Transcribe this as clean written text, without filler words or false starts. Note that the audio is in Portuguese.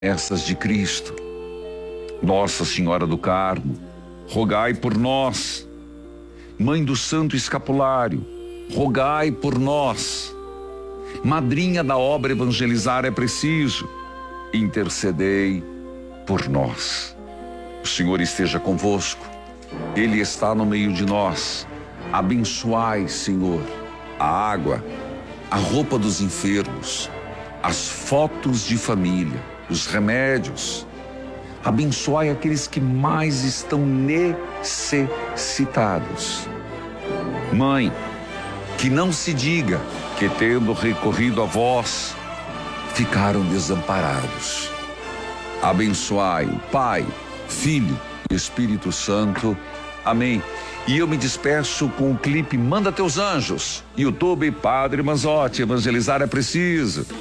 promessas de Cristo. Nossa Senhora do Carmo, rogai por nós. Mãe do Santo Escapulário, rogai por nós. Madrinha da obra Evangelizar é Preciso, intercedei por nós. O Senhor esteja convosco, Ele está no meio de nós. Abençoai, Senhor, a água, a roupa dos enfermos, as fotos de família, os remédios. Abençoai aqueles que mais estão necessitados. Mãe, que não se diga que, tendo recorrido a vós, ficaram desamparados. Abençoai o Pai, Filho e Espírito Santo. Amém. E eu me despeço com o clipe Manda Teus Anjos. YouTube Padre Manzotti, Evangelizar é Preciso.